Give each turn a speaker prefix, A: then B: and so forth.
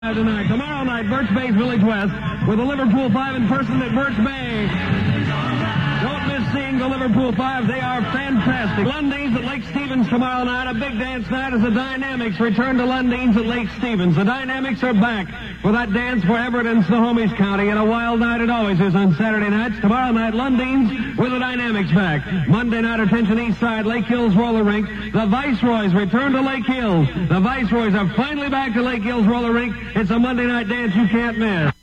A: Tonight. Tomorrow night, Birch Bay's Village West with the Liverpool Five in person at Birch Bay. Don't miss seeing the Liverpool Five. They are fantastic. Lundine's at Lake Stevens tomorrow night. A big dance night as the Dynamics return to Lundine's at Lake Stevens. The Dynamics are back for that dance for Everett and Snohomish County, and a wild night it always is on Saturday nights. Tomorrow night, Lundine's with the Dynamics back. Monday night, attention East Side, Lake Hills Roller Rink. The Viceroys return to Lake Hills. The Viceroys are finally back to Lake Hills Roller Rink. It's a Monday night dance you can't miss.